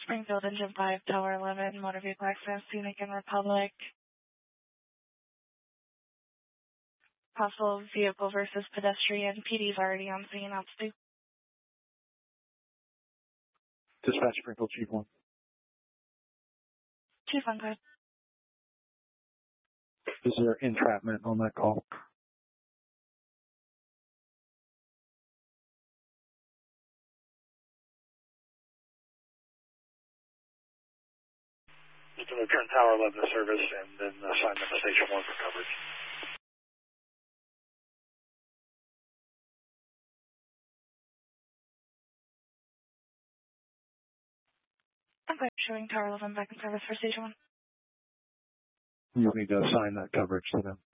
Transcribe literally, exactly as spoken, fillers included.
Springfield Engine five, Tower eleven, motor vehicle accident, Scenic and Republic. Possible vehicle versus pedestrian. P D's already on scene. Ops two. Dispatch Springfield Chief one. Chief one, go ahead. Is there entrapment on that call? You can return Tower eleven to service and then assign them to Station one for coverage. Okay, showing Tower eleven back in service for Station one. You need to assign that coverage to them.